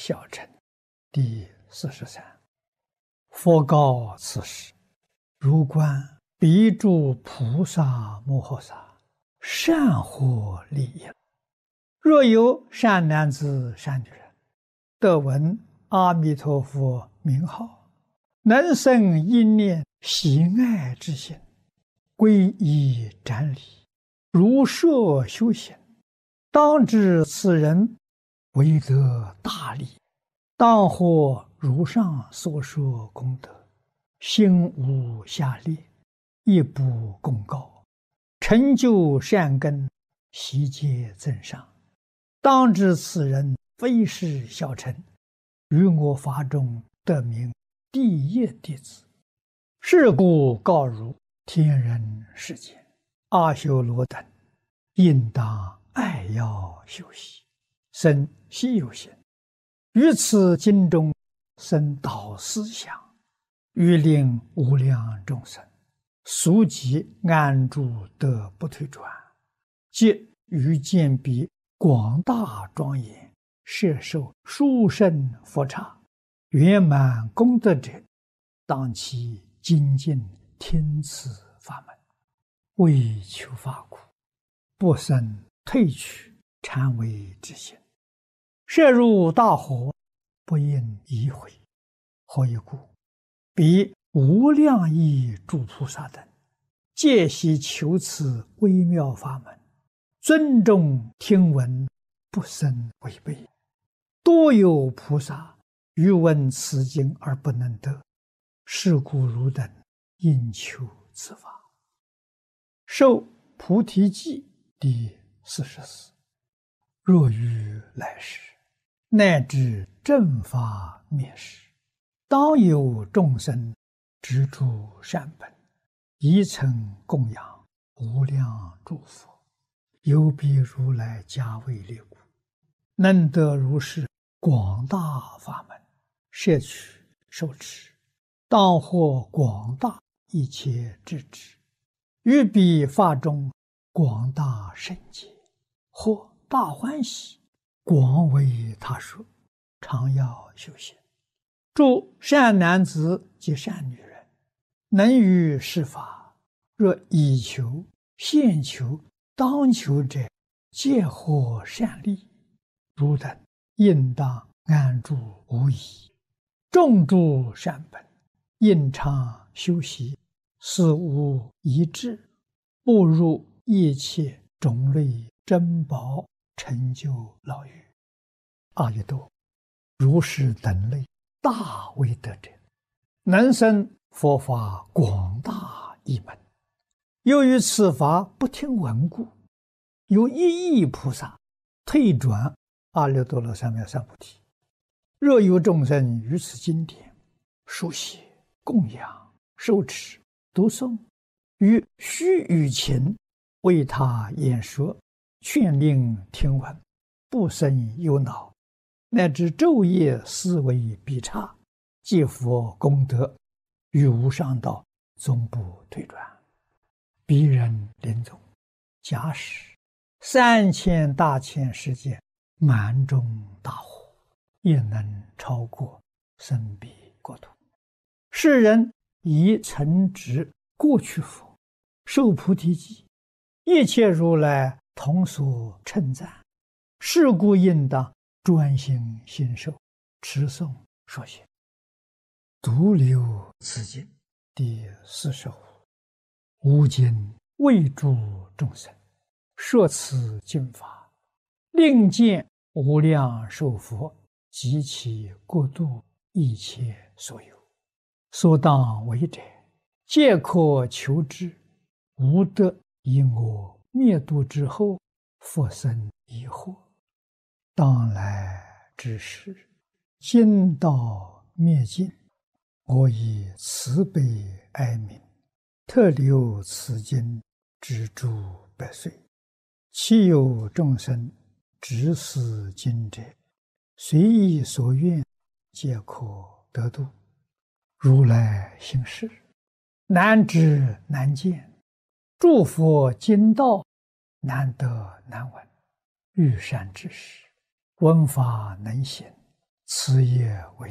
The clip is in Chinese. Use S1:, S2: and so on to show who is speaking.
S1: 小乘第43。佛告此时：如观彼诸菩萨摩诃萨，善获利益。若有善男子、善女人，得闻阿弥陀佛名号，能生一念喜爱之心，皈依瞻礼，如设修行，当知此人为得大利，当获如上所说功德，心无下劣，亦不共高，成就善根，悉皆增上。当知此人非是小乘，于我法中得名第一弟子。是故告汝天人世间阿修罗等，应当爱要修习，生希有心，于此经中生导思想，欲令无量众生速即安住得不退转，即于见彼广大庄严，摄受殊胜佛刹，圆满功德者，当其精进听此法门，为求法苦，不生退去禅为之心，摄入大火，不应疑悔。何以故？彼无量亿诸菩萨等，皆悉求此微妙法门，尊重听闻，不生违背。多有菩萨欲闻此经而不能得，是故汝等应求此法。受菩提记第44。若于来世，乃至正法灭世，当有众生执诸善本，宜曾供养无量诸佛，有彼如来加为列故，能得如是广大法门，摄取受持，当获广大一切智智，于彼法中广大圣解，或大欢喜，广为他说，常要修行。诸善男子及善女人，能于是法，若以求、现求、当求者，皆获善利。汝等应当安住无疑，种诸善本，应常修习，死无一致，步入一切种类珍宝，成就牢狱。阿逸多，如是等类大威德者，能生佛法广大一门。由于此法不听闻故，有1亿菩萨退转阿耨多罗三藐三菩提。若有众生于此经典书写、供养、受持、读诵，于须臾前为他演说，劝令听闻，不生忧恼，乃至昼夜思维必差，即佛功德，于无上道终不退转。彼人临终，假使3000大千世界满中大火，亦能超过生彼国土。世人以承执过去佛，受菩提记，一切如来同所称赞。是故应当专心信受，持诵说行。独留此经第45。吾今为诸众生说此经法，令见无量寿佛及其国度一切所有，所当为者，皆可求之，无得以我灭度之后，复生疑惑。当来之时，经道灭尽，我以慈悲哀悯，特留此经之诸百岁。其有众生执此经者，随意所愿，皆可得度。如来行事，难知难见，诸佛经道难得难闻。遇善之时，闻法能行， 此业为